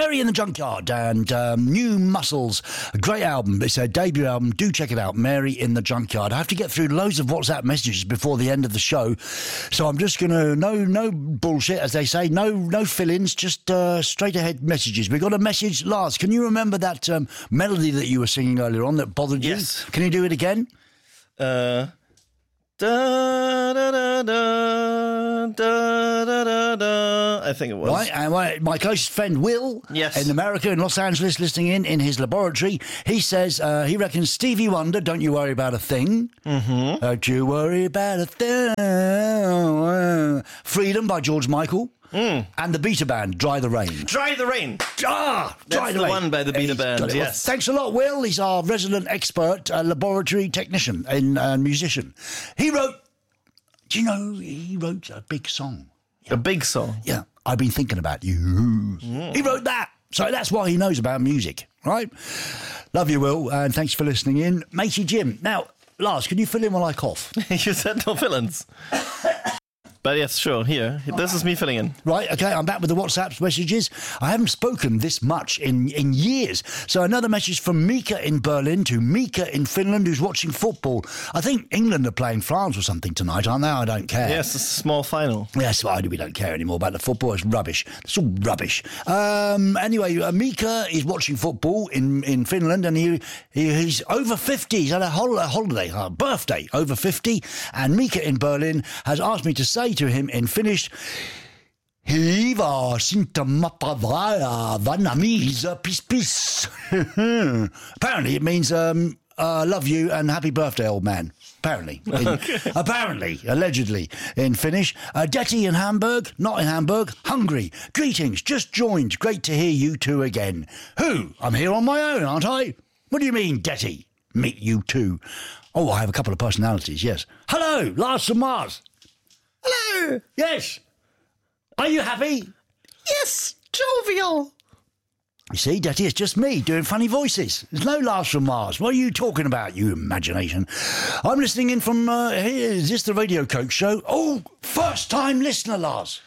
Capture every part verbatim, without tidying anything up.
Mary in the Junkyard and um, New Muscles. A great album. It's a debut album. Do check it out. Mary in the Junkyard. I have to get through loads of WhatsApp messages before the end of the show. So I'm just going to, no no bullshit, as they say. No no fill-ins, just uh, straight ahead messages. We got a message. Lars, can you remember that um, melody that you were singing earlier on that bothered you? Yes. Can you do it again? Uh... Da, da, da, da, da, da, da, da. I think it was. Right, and my, my closest friend Will, yes. in America, in Los Angeles, listening in in his laboratory, he says uh, he reckons Stevie Wonder, Don't You Worry About a Thing. Mm-hmm. Don't you worry about a thing. Freedom by George Michael. Mm. And the Beta Band, Dry the Rain. Dry the Rain. Ah, Dry That's the, the rain. one by the Beta He's Band, well, yes. thanks a lot, Will. He's our resident expert, uh, laboratory technician and uh, musician. He wrote, do you know, he wrote a big song. Yeah. A big song? Yeah, I've been thinking about you. Mm. He wrote that. So that's why he knows about music, right? Love you, Will, and thanks for listening in. Matey Jim. Now, Lars, can you fill in while I cough? You said no fill-ins. But yes, sure, here. This is me filling in. Right, okay, I'm back with the WhatsApp messages. I haven't spoken this much in, in years. So another message from Mika in Berlin to Mika in Finland who's watching football. I think England are playing France or something tonight, aren't they? I don't care. Yes, it's a small final. Yes, well, we don't care anymore about the football. It's rubbish. It's all rubbish. Um, anyway, uh, Mika is watching football in, in Finland and he, he he's over fifty. He's had a, hol- a holiday, a birthday, over fifty. And Mika in Berlin has asked me to say to him in Finnish, Hiva sintamapavaya vanamisa pis pis. Apparently it means um, uh, love you and happy birthday, old man. Apparently. In, okay. Apparently, allegedly, in Finnish. Uh, Detty in Hamburg, not in Hamburg, Hungary. Greetings, just joined. Great to hear you two again. Who? I'm here on my own, aren't I? What do you mean, Detty? Meet you two. Oh, I have a couple of personalities, yes. Hello, Lars from Mars. Hello. Yes. Are you happy? Yes. Jovial. You see, Detty, it's just me doing funny voices. There's no Lars from Mars. What are you talking about, you imagination? I'm listening in from, uh, here, is this the Radio Coke show? Oh, first-time listener, Lars.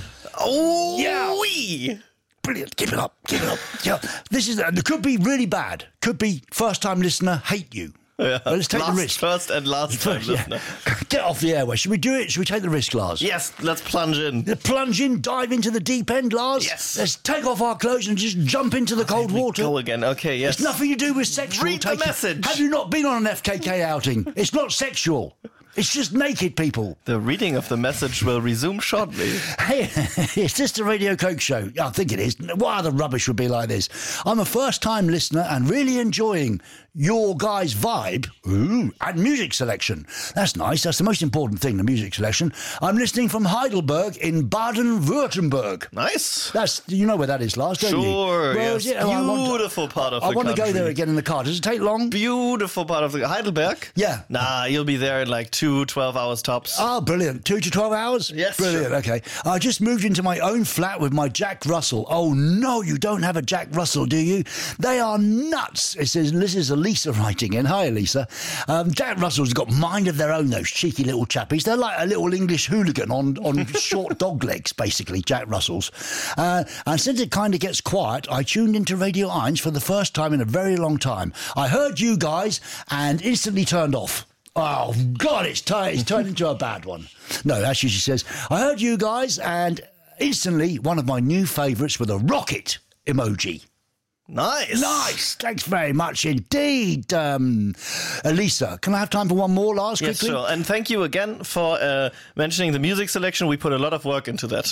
Oh, yeah. Wee. Brilliant. Keep it up. Keep it up. Yeah. This is, uh, it could be really bad. Could be first-time listener, hate you. Yeah. Well, let's take last, the risk. First and last time yeah. listener. Get off the airway. Should we do it? Should we take the risk, Lars? Yes, let's plunge in. Plunge in, dive into the deep end, Lars. Yes. Let's take off our clothes and just jump into the cold we water. Go again. Okay, yes. It's nothing to do with sexual. Read the message. Have you not been on an F K K outing? It's not sexual. It's just naked people. The reading of the message will resume shortly. Hey, is this the Radio Coke show? I think it is. What other rubbish would be like this? I'm a first-time listener and really enjoying your guys' vibe ooh, and music selection. That's nice. That's the most important thing, the music selection. I'm listening from Heidelberg in Baden-Württemberg. Nice. That's, you know where that is, Lars, don't sure, you? Sure, yes. Beautiful I want, part of I the want country. to go there again in the car. Does it take long? Beautiful part of the... Heidelberg? Yeah. Nah, you'll be there in like two, twelve hours tops. Oh, brilliant. Two to twelve hours? Yes. Brilliant, sure. okay. I just moved into my own flat with my Jack Russell. Oh, no, you don't have a Jack Russell, do you? They are nuts. It says, this is Elisa writing in. Hi, Elisa. Um, Jack Russell's got mind of their own, those cheeky little chappies. They're like a little English hooligan on, on short dog legs, basically, Jack Russells. Uh, and since it kind of gets quiet, I tuned into Radio eins for the first time in a very long time. I heard you guys and instantly turned off. Oh, God, it's, t- it's turned into a bad one. No, actually, she says, I heard you guys and instantly one of my new favourites with a rocket emoji. Nice. Nice. Thanks very much indeed, um, Elisa. Can I have time for one more, Lars, yes, quickly? sure. And thank you again for uh, mentioning the music selection. We put a lot of work into that.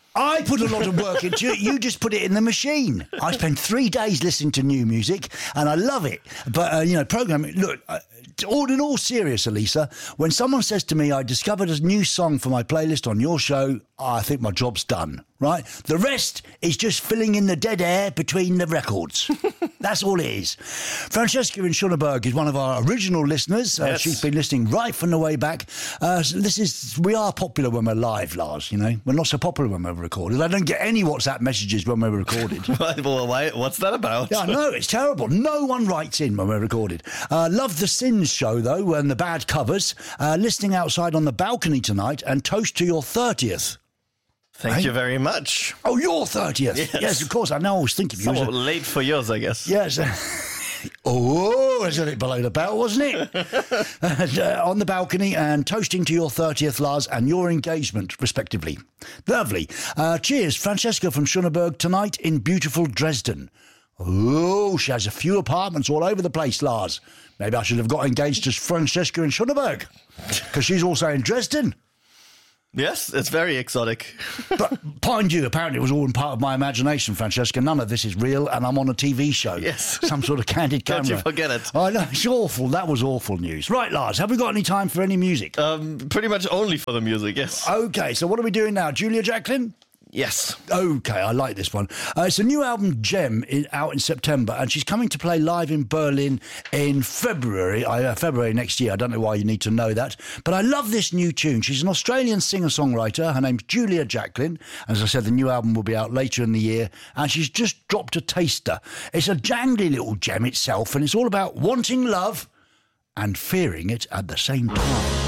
I put a lot of work into it. You just put it in the machine. I spend three days listening to new music, and I love it. But, uh, you know, programming... Look, uh, all in all serious, Elisa, when someone says to me, I discovered a new song for my playlist on your show, I think my job's done, right? The rest is just filling in the dead air between the records. That's all it is. Francesca in Schoenberg is one of our original listeners. Uh, yes. She's been listening right from the way back. Uh, so this is, we are popular when we're live, Lars, you know. We're not so popular when we're recorded. I don't get any WhatsApp messages when we're recorded. Well, why, what's that about? Yeah, I know, it's terrible. No one writes in when we're recorded. Uh, love the Sins show, though, and the bad covers. Uh, listening outside on the balcony tonight and toast to your thirtieth. Thank Hey? you very much. Oh, your thirtieth. Yes. Yes. of course. I know. I always think of you. as Somewhat a- late for yours, I guess. Yes. Oh, was it below the belt, wasn't it? and, uh, on the balcony and toasting to your thirtieth, Lars, and your engagement, respectively. Lovely. Uh, cheers, Francesca from Schöneberg tonight in beautiful Dresden. Oh, she has a few apartments all over the place, Lars. Maybe I should have got engaged to Francesca in Schöneberg, because she's also in Dresden. Yes, it's very exotic. But mind you, apparently it was all in part of my imagination, Francesca. None of this is real, and I'm on a T V show. Yes. Some sort of candid camera. Don't you forget it. I know, it's awful. That was awful news. Right, Lars, have we got any time for any music? Um, pretty much only for the music, yes. Okay, so what are we doing now? Julia Jacklin? Yes. Okay, I like this one. Uh, it's a new album, Gem, in, out in September, and she's coming to play live in Berlin in February, uh, February next year. I don't know why you need to know that, but I love this new tune. She's an Australian singer-songwriter. Her name's Julia Jacklin. As I said, the new album will be out later in the year, and she's just dropped a taster. It's a jangly little gem itself, and it's all about wanting love and fearing it at the same time.